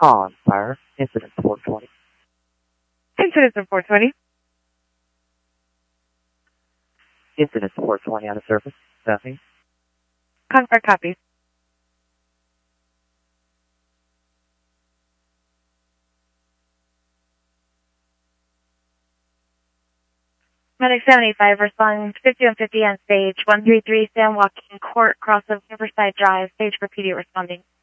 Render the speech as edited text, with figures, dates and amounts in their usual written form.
On fire. Incident 420. Incident 420. Incident 420 on the surface. Nothing. Confer copies. Medic 75 responding to 5150 on stage 133 San Joaquin Court, cross of Riverside Drive. Stage for PD responding.